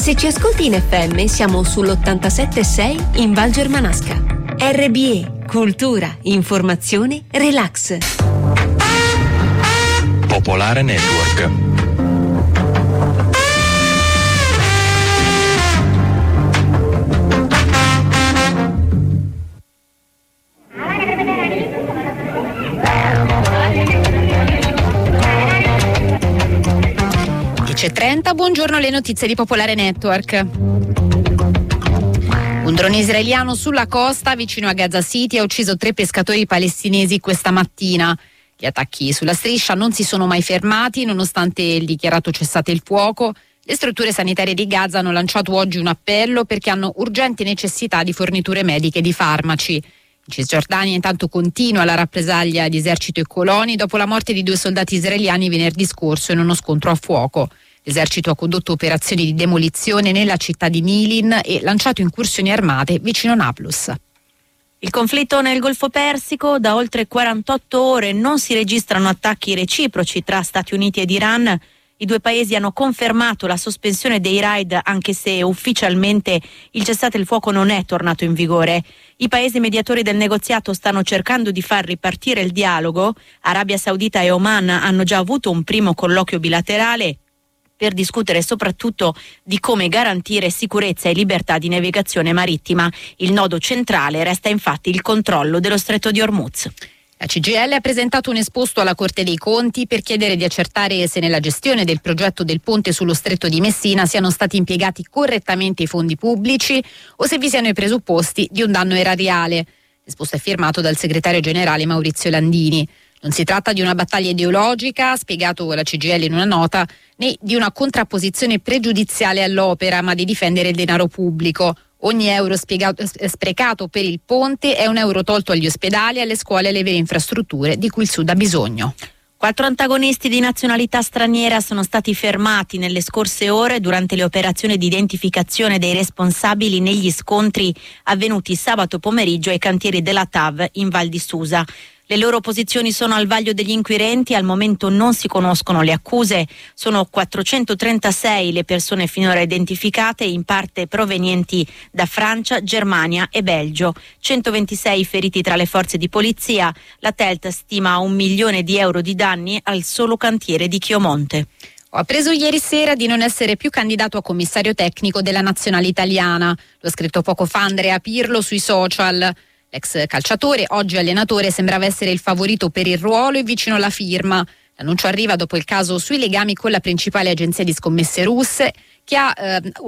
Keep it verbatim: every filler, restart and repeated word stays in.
Se ci ascolti in F M siamo sull'ottantasette virgola sei in Val Germanasca. R B E, cultura, informazione, relax. Popolare Network. dieci e trenta, buongiorno, le notizie di Popolare Network. Un drone israeliano sulla costa vicino a Gaza City ha ucciso tre pescatori palestinesi questa mattina. Gli attacchi sulla striscia non si sono mai fermati nonostante il dichiarato cessate il fuoco. Le strutture sanitarie di Gaza hanno lanciato oggi un appello perché hanno urgente necessità di forniture mediche e di farmaci. In Cisgiordania intanto continua la rappresaglia di esercito e coloni dopo la morte di due soldati israeliani venerdì scorso in uno scontro a fuoco. L'esercito ha condotto operazioni di demolizione nella città di Milin e lanciato incursioni armate vicino Nablus. Il conflitto nel Golfo Persico: da oltre quarantotto ore non si registrano attacchi reciproci tra Stati Uniti ed Iran. I due paesi hanno confermato la sospensione dei raid, anche se ufficialmente il cessate il fuoco non è tornato in vigore. I paesi mediatori del negoziato stanno cercando di far ripartire il dialogo. Arabia Saudita e Oman hanno già avuto un primo colloquio bilaterale per discutere soprattutto di come garantire sicurezza e libertà di navigazione marittima. Il nodo centrale resta infatti il controllo dello Stretto di Hormuz. La C G I L ha presentato un esposto alla Corte dei Conti per chiedere di accertare se nella gestione del progetto del ponte sullo Stretto di Messina siano stati impiegati correttamente i fondi pubblici o se vi siano i presupposti di un danno erariale. L'esposto è firmato dal segretario generale Maurizio Landini. Non si tratta di una battaglia ideologica, ha spiegato la C G I L in una nota, né di una contrapposizione pregiudiziale all'opera, ma di difendere il denaro pubblico. Ogni euro spiegato, sprecato per il ponte è un euro tolto agli ospedali, alle scuole e alle vere infrastrutture di cui il Sud ha bisogno. Quattro antagonisti di nazionalità straniera sono stati fermati nelle scorse ore durante le operazioni di identificazione dei responsabili negli scontri avvenuti sabato pomeriggio ai cantieri della T A V in Val di Susa. Le loro posizioni sono al vaglio degli inquirenti, al momento non si conoscono le accuse. Sono quattrocentotrentasei le persone finora identificate, in parte provenienti da Francia, Germania e Belgio. centoventisei feriti tra le forze di polizia. La T E L T stima un milione di euro di danni al solo cantiere di Chiomonte. Ho appreso ieri sera di non essere più candidato a commissario tecnico della nazionale italiana. Lo ha scritto poco fa Andrea Pirlo sui social. L'ex calciatore, oggi allenatore, sembrava essere il favorito per il ruolo e vicino alla firma. L'annuncio arriva dopo il caso sui legami con la principale agenzia di scommesse russe che ha eh,